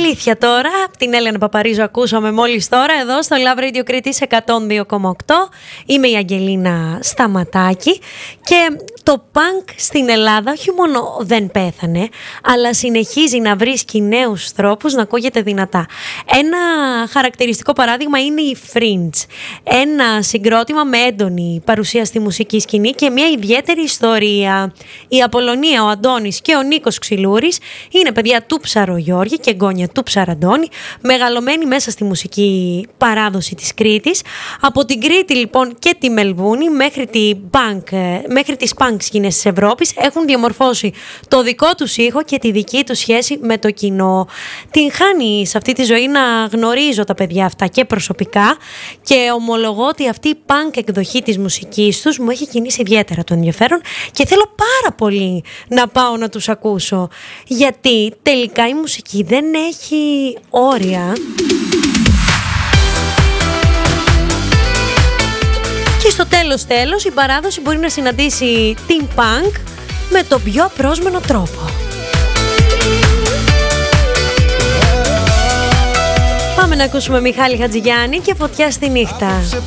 αλήθεια τώρα. Την Έλενα Παπαρίζου ακούσαμε μόλις τώρα εδώ στο Love Radio Κρήτης 102,8. Είμαι η Αγγελίνα Σταματάκη και το πανκ στην Ελλάδα όχι μόνο δεν πέθανε, αλλά συνεχίζει να βρίσκει νέους τρόπους να ακούγεται δυνατά. Ένα χαρακτηριστικό παράδειγμα είναι η Fringe. Ένα συγκρότημα με έντονη παρουσία στη μουσική σκηνή και μια ιδιαίτερη ιστορία. Η Απολωνία, ο Αντώνης και ο Νίκος Ξυλούρης είναι παιδιά του Ψαρογιώργη και εγγόνια του Ψαραντώνη, μεγαλωμένοι μέσα στη μουσική παράδοση της Κρήτης. Από την Κρήτη λοιπόν και τη Μελβούνη μέχρι τις punk σκηνές της Ευρώπης έχουν διαμορφώσει το δικό τους ήχο και τη δική τους σχέση με το κοινό. Την χάνει σε αυτή τη ζωή να γνωρίζω τα παιδιά αυτά και προσωπικά και ομολογώ ότι αυτή η punk εκδοχή της μουσικής τους μου έχει κινήσει ιδιαίτερα το ενδιαφέρον και θέλω πάρα πολύ να πάω να τους ακούσω, γιατί τελικά η μουσική δεν έχει όρια. Και στο τέλος η παράδοση μπορεί να συναντήσει την punk με τον πιο απρόσμενο τρόπο. Πάμε να ακούσουμε Μιχάλη Χατζηγιάννη και Φωτιά στη νύχτα.